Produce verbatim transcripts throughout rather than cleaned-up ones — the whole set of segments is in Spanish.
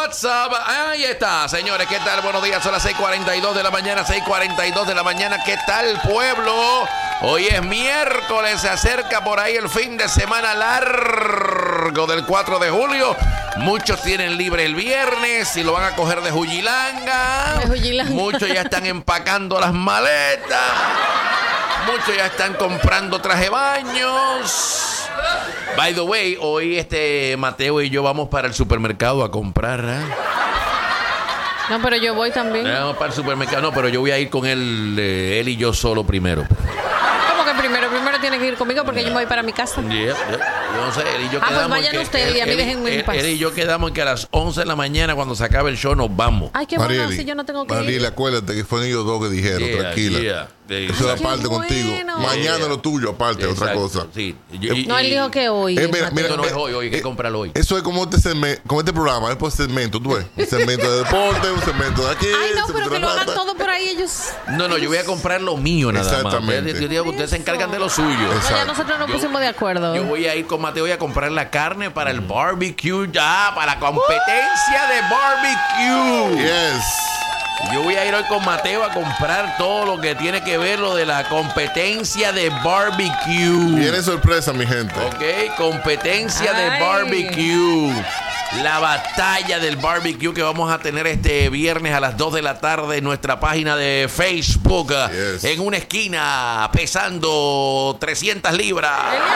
WhatsApp. Ahí está, señores. ¿Qué tal? Buenos días. Son las seis cuarenta y dos de la mañana. seis cuarenta y dos de la mañana. ¿Qué tal, pueblo? Hoy es miércoles. Se acerca por ahí el fin de semana largo del cuatro de julio. Muchos tienen libre el viernes y lo van a coger de Jujilanga. De Jujilanga. Muchos ya están empacando las maletas. Muchos ya están comprando traje baños. By the way, hoy este Mateo y yo vamos para el supermercado a comprar. ¿eh? No, pero yo voy también. Vamos para el supermercado. No, pero yo voy a ir con él, eh, él y yo solo primero. ¿Cómo que primero? Primero tiene que ir conmigo porque yo me voy para mi casa. Yeah, yeah. Yo no sé, él y yo Ah, quedamos pues vayan que, ustedes y a mí él, déjenme él, en paz. Él y yo quedamos en que a las once de la mañana, cuando se acabe el show, nos vamos. Ay, qué Marieli, bueno, si yo no tengo que Marieli, ir. acuérdate que fueron ellos dos que dijeron, Yeah, tranquila. yeah. Eso es Qué aparte bueno. contigo. Mañana Yeah. lo tuyo, aparte, Exacto, otra cosa. Sí. Y- y- No, él dijo que hoy. Eh, mira, Mateo. mira, Eso no es eh, hoy, hoy hay que eh, comprarlo hoy. Eso es como este, segmento, como este programa, es por segmento, tú ves. Un segmento de deporte, un segmento de aquí. Ay, no, un pero segmento que de lo hagan rata. todo por ahí ellos. No, no, yo voy a comprar lo mío nada más. Exactamente. Ustedes, yo digo que ustedes se encargan de lo suyo. No, ya Exacto. nosotros nos Yo- pusimos de acuerdo. Yo voy a ir con Mateo y a comprar la carne para el barbecue ya, para la competencia de barbecue. Yes. Yo voy a ir hoy con Mateo a comprar todo lo que tiene que ver lo de la competencia de barbecue. Viene sorpresa, mi gente. Ok, competencia de Ay. barbecue. La batalla del barbecue que vamos a tener este viernes a las dos de la tarde en nuestra página de Facebook. Yes. En una esquina, pesando trescientas libras.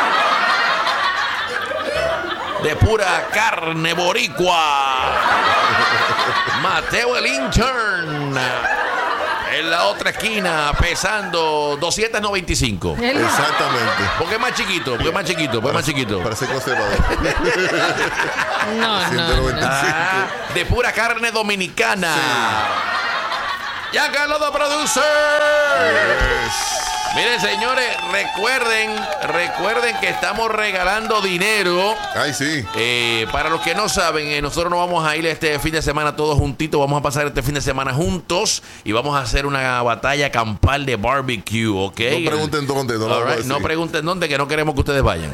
De pura carne boricua. Mateo el intern. En la otra esquina, pesando doscientos noventa y cinco. Él- Exactamente. Porque es más chiquito, porque es más chiquito, porque es más chiquito. Parece conservador. No, no, ciento noventa y cinco. no. Ah, de pura carne dominicana. Ya Carlos de Producer. Yes. Miren, señores, recuerden, recuerden que estamos regalando dinero. Ay, sí. Eh, para los que no saben, eh, nosotros nos vamos a ir este fin de semana todos juntitos. Vamos a pasar este fin de semana juntos y vamos a hacer una batalla campal de barbecue, ¿ok? No pregunten dónde, no lo All voy a right, decir. no pregunten dónde, que no queremos que ustedes vayan.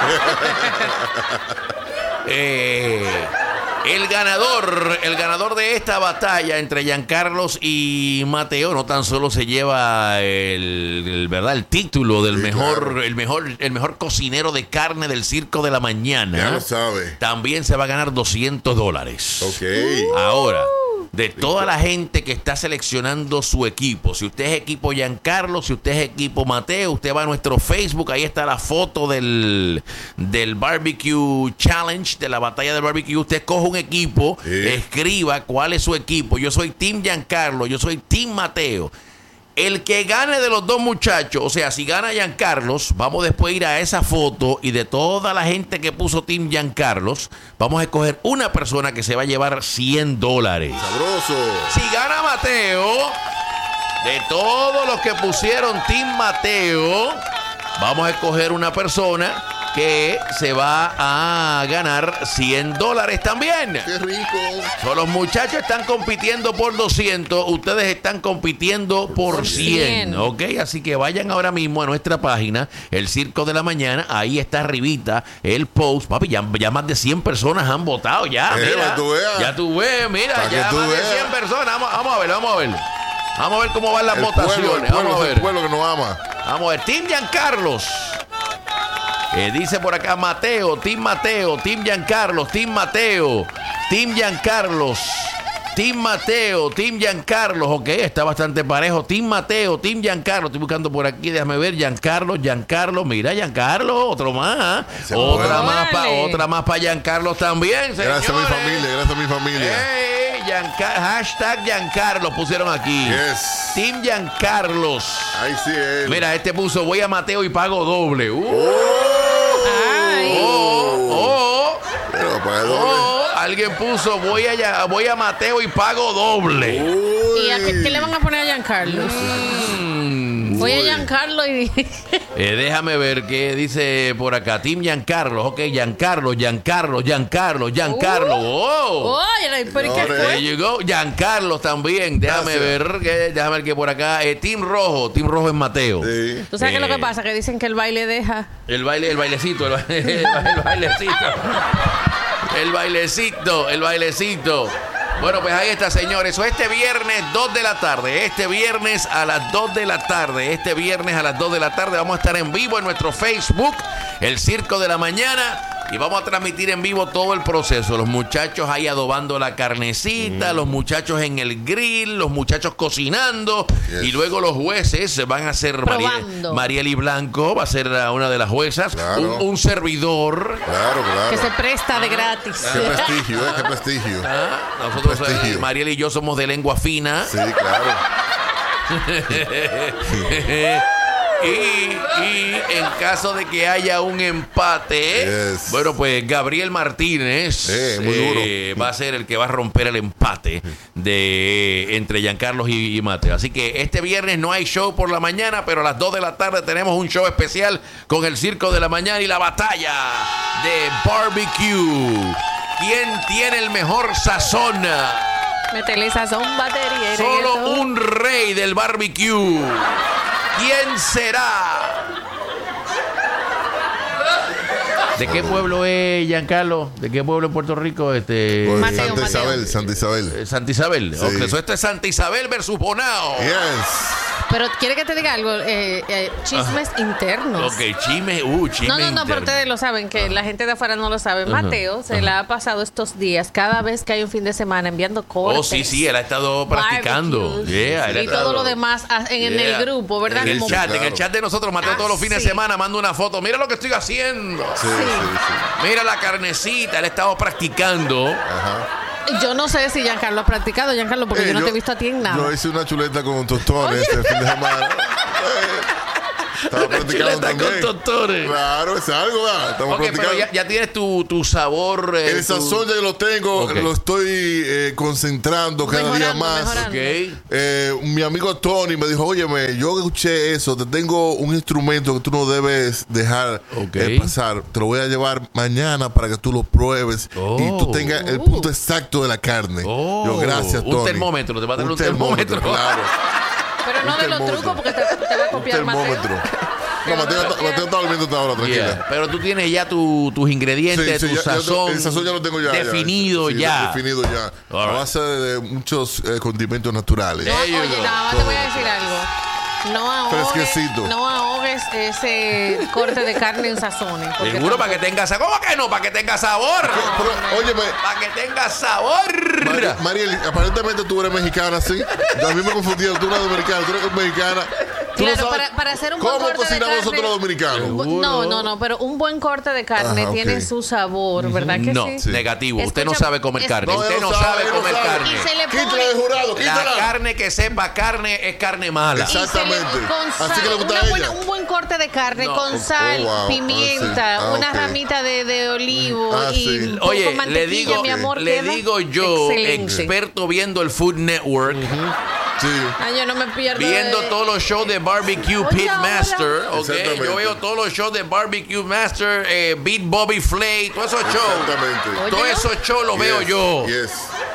eh, el ganador, el ganador de esta batalla entre Giancarlos y Mateo no tan solo se lleva el, el, ¿verdad? el título del Sí, mejor, claro. el mejor, el mejor cocinero de carne del Circo de la Mañana. Ya lo sabe. También se va a ganar doscientos dólares. Ok. Ahora, de toda la gente que está seleccionando su equipo, si usted es equipo Giancarlo, si usted es equipo Mateo, usted va a nuestro Facebook, ahí está la foto del, del Barbecue Challenge, de la batalla del barbecue. Usted coge un equipo, Sí. escriba cuál es su equipo. Yo soy Team Giancarlo, yo soy Team Mateo. El que gane de los dos muchachos, o sea, si gana Giancarlos, vamos después a ir a esa foto y de toda la gente que puso Team Giancarlos, vamos a escoger una persona que se va a llevar cien dólares. Sabroso. Si gana Mateo, de todos los que pusieron Team Mateo, vamos a escoger una persona que se va a ganar cien dólares también. Qué rico. So, los muchachos están compitiendo por doscientos, ustedes están compitiendo por cien, cien. ¿ok? Así que vayan ahora mismo a nuestra página, El Circo de la Mañana, ahí está arribita el post. Papi, ya, ya más de cien personas han votado ya, Eh, mira. para que tú veas. Ya tú ves, mira, Para que ya tú más de veas. cien personas. Vamos, vamos a ver, vamos a ver. Vamos a ver cómo van las El votaciones. pueblo, el pueblo, vamos a es ver. el pueblo que nos ama. Vamos a ver, Team Giancarlos. Eh, dice por acá Mateo, Team Mateo, Team Giancarlos, Team Mateo, Team Giancarlos, Team Mateo, Team Giancarlos, ok, está bastante parejo. Team Mateo, Team Giancarlos, estoy buscando por aquí, déjame ver, Giancarlos, Giancarlos, mira Giancarlos, otro más, Se otra puede. más para Órale. otra más para Giancarlos también, señores. Gracias a mi familia, gracias a mi familia. Hey, Gianca- hashtag Giancarlos pusieron aquí. Yes. Team Giancarlos. Ahí sí él. Mira, este puso, voy a Mateo y pago doble. Uh. Ay. Oh, oh, Pero para el doble. oh. Alguien puso, voy a, voy a Mateo y pago doble. ¿Y a qué, qué le van a poner a Giancarlo? Mm. Voy a Giancarlo y... Eh, déjame ver qué dice por acá. Team Giancarlo, ok, Giancarlo, Giancarlo, Giancarlo, Giancarlo. Oh. Oye, ¿pero qué No, There fue? you go. Giancarlo también. Déjame Gracias. ver, que, déjame ver que por acá. Eh, Team Rojo, Team Rojo es Mateo. Sí. ¿Tú sabes qué es lo Eh. que pasa? Que dicen que el baile deja... El baile, el bailecito, el, baile, el bailecito. El bailecito, el bailecito. Bueno, pues ahí está, señores. O este viernes, dos de la tarde. Este viernes a las dos de la tarde. Este viernes a las dos de la tarde vamos a estar en vivo en nuestro Facebook, El Circo de la Mañana. Y vamos a transmitir en vivo todo el proceso. Los muchachos ahí adobando la carnecita, mm. los muchachos en el grill, los muchachos cocinando. Yes. Y luego los jueces van a ser Mariel, Marieli Blanco, va a ser una de las juezas. Claro. Un, un servidor. Claro, claro. Que se presta de gratis. Qué prestigio, ¿eh? Qué prestigio. ¿Ah? Nosotros, eh, Mariel y yo somos de lengua fina. Sí, claro. Y, y en caso de que haya un empate, yes. bueno, pues Gabriel Martínez eh, muy eh, duro. va a ser el que va a romper el empate de entre Giancarlos y, y Mateo. Así que este viernes no hay show por la mañana, pero a las dos de la tarde tenemos un show especial con el Circo de la Mañana y la batalla de barbecue. ¿Quién tiene el mejor sazón? Métele sazón, batería y Solo reggaetón. un rey del barbecue. ¿Quién será? ¿De qué pueblo es Giancarlo? ¿De qué pueblo en Puerto Rico? Este, pues Mateo, Santa Mateo. Isabel, Santa Isabel. Eh, Santa Isabel. Sí. Okay, so esto es Santa Isabel versus Bonao. Yes. Pero quiere que te diga algo, eh, eh, chismes ah. internos. Ok, chismes, uh, chismes No, no, no, internos. pero ustedes lo saben, que la gente de afuera no lo sabe. Uh-huh. Mateo se uh-huh. la ha pasado estos días, cada vez que hay un fin de semana, enviando cortes. Oh, sí, sí, él ha estado practicando. Yeah, él ha y estado... todo lo demás en, yeah. en el grupo, ¿verdad? En el Como... chat, claro. en el chat de nosotros, Mateo, ah, todos los fines sí. de semana manda una foto. Mira lo que estoy haciendo. Sí, sí, sí. Mira la carnecita, él ha estado practicando. Ajá. Yo no sé si Giancarlo ha practicado, Giancarlo, porque eh, yo no yo, te he visto a ti en nada. Yo hice una chuleta con tostones este fin de semana. Estaba practicando también. Con tostones. Claro, es algo, ¿verdad? Estamos okay, practicando. Pero ya, ya tienes tu, tu sabor. Eh, el sazón tu... ya lo tengo, okay. lo estoy eh, concentrando cada mejorando, día más. Okay. Eh, mi amigo Tony me dijo, óyeme, yo escuché eso, te tengo un instrumento que tú no debes dejar okay. eh, pasar. Te lo voy a llevar mañana para que tú lo pruebes oh. y tú tengas el punto exacto de la carne. Oh. Yo, gracias, Tony. Un termómetro, te va a tener un, un termómetro. termómetro. Claro. Pero no de los trucos porque te, te va a copiar Mateo. No, Mateo, Mateo está durmiendo hasta ahora, tranquila. Yeah. Pero tú tienes ya tu, tus ingredientes, sí, sí, tu ya, sazón. Ya, el sazón ya lo tengo ya. Definido ya. Sí, ya. Definido ya. Right. A base de muchos eh, condimentos naturales. No, oye, nada más te voy a decir algo. No ahogues, no ahogues ese corte de carne en sazones. Seguro para que tenga sabor. ¿Cómo que no? Para que tenga sabor. Pero, óyeme. Para que tenga sabor. Mar Mariel, aparentemente tú eres mexicana, ¿sí? A mí me confundieron. Tú eres dominicana, tú eres mexicana. Claro, para, para hacer un buen ¿Cómo corte de cocinamos carne, nosotros los dominicanos? No, no, no, pero un buen corte de carne Ajá, tiene okay. su sabor, ¿verdad que no, sí? sí? Negativo. Escucha, usted no sabe comer carne. No, usted no sabe, sabe comer sabe. carne. Y se le pone... Quítala de jurado, quítala. La carne que sepa carne es carne mala. Exactamente. Le, con sal, Así que le gusta una a buena, ella. un buen corte de carne no. con sal, oh, wow. pimienta, ah, sí. ah, una okay. ramita de, de olivo ah, y sí. con Oye, mantequilla, le digo, mi amor, le digo yo, excelente. experto viendo el Food Network. Uh-huh. Sí. Ay, yo no me pierdo Viendo de... todos los shows de Barbecue Hola, Pitmaster, hola. okay. Yo veo todos los shows de Barbecue Master, eh, Beat Bobby Flay, todos esos shows. Exactamente. Todos esos shows los yes, veo yo. Yes.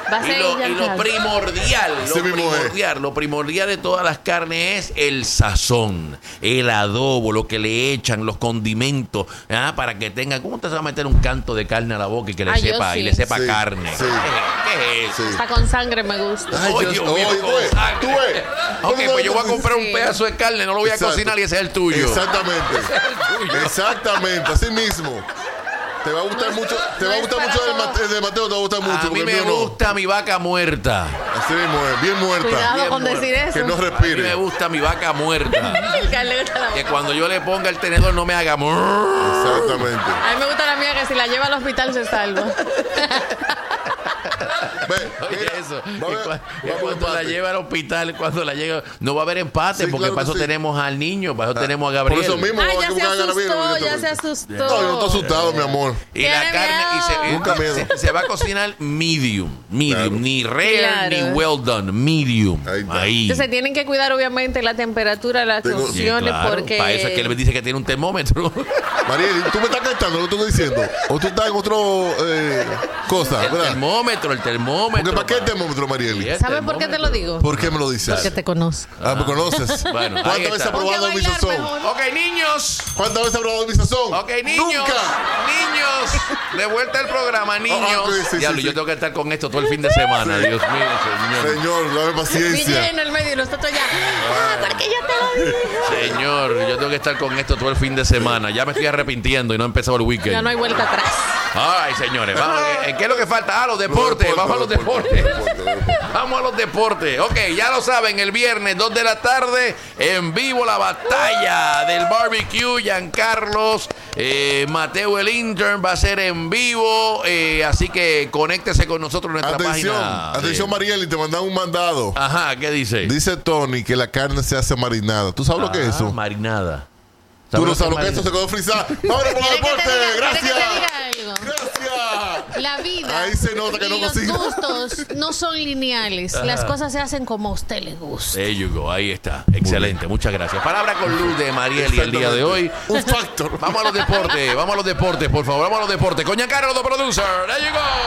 Y lo, y lo primordial, lo sí primordial, lo primordial de todas las carnes es el sazón, el adobo, lo que le echan, los condimentos, ¿ah? Para que tengan. ¿Cómo te va a meter un canto de carne a la boca y que le Ay, sepa sí. y le sepa Sí, carne? sí. ¿Qué, ¿Qué es eso? Sí. Hasta con sangre me gusta. Ay, Oye, Dios, Dios mío, oye, con tú ves, sangre. tú ves. Ok, pues yo voy a comprar Sí. un pedazo de carne, no lo voy a Exacto. cocinar y ese es el tuyo. Exactamente. Exactamente, así mismo. Te va a gustar No, mucho, te no va a es gustar para mucho el, todo. Mate- el de Mateo, te va a gustar mucho. A mí porque me el mío no. gusta mi vaca muerta. Así mismo es, bien muerta. Cuidado Bien con muerta. decir eso. Que no A mí me respire. gusta mi vaca muerta. El que le gusta la Que boca. cuando yo le ponga el tenedor no me haga murr. Exactamente. A mí me gusta la mía que si la lleva al hospital se salva. Ve, Oye, mira, eso. va a Que haber- cua- va a que haber cuando la empate. lleva al hospital, cuando la llega, no va a haber empate, Sí, porque claro para que eso sí. tenemos al niño, para eso Ah, tenemos a Gabriel. Por eso mismo Ah, vamos a ya que se buscar a Gabriel, asustó, porque ya te- se asustó. No, yo no estoy asustado, mi amor. Y la Tiene carne y se, miedo. Nunca miedo. se, se va a cocinar medium, medium, Claro. ni rare Claro. ni well done, medium. Ahí está. Ahí. Entonces tienen que cuidar obviamente la temperatura, las Tengo- Sí, opciones, claro, porque... para eso es que él me dice que tiene un termómetro. Mariel, ¿tú me estás cantando lo que estoy diciendo? ¿O tú estás en otro eh, cosa, El verdad? termómetro, el Ah, termómetro. Porque ¿para qué el termómetro, Marieli? ¿Sabes por qué te lo digo? ¿Por qué me lo dices? Porque te conozco. Ah, ¿me conoces? Bueno, ¿cuántas veces has probado mi sazón? Ok, niños. ¿Cuántas veces has probado mi sazón? Ok, niños. ¡Nunca! Niños. De vuelta al programa, niños. Ah, sí, sí, Diablo, sí, yo sí. tengo que estar con esto todo el fin de semana. Dios mío, señor. Señor, dame paciencia. en el medio y nosotros ya. Ah, porque yo te lo dije. Señor, yo tengo que estar con esto todo el fin de semana. Ya me estoy arrepintiendo y no he empezado el weekend. Ya no hay vuelta atrás. Ay, señores, vamos. ¿Qué es lo que falta? Ah, los deportes. Vamos a los deportes. Vamos a los deportes. Ok, ya lo saben, el viernes, dos de la tarde, en vivo la batalla del barbecue. Giancarlos, eh, Mateo el intern va a ser en vivo. Eh, así que conéctese con nosotros en nuestra Atención, página. atención, Marieli, te mandan un mandado. Ajá, ¿qué dice? Dice Tony que la carne se hace marinada. ¿Tú sabes lo que es eso? Marinada. Tú no sabes lo que es eso, se quedó frisado. ¡Vámonos por los deportes! ¡Gracias! Gracias. ¡Gracias! La vida. Ahí se nota que y no los cocina. gustos no son lineales. Ajá. Las cosas se hacen como a usted le gusta. There you go, ahí está. Excelente, muchas gracias. Palabra con luz de Marieli el día de hoy. Un factor. Vamos a los deportes, vamos a los deportes, por favor, vamos a los deportes. Con Giancarlo, the producer. There you go.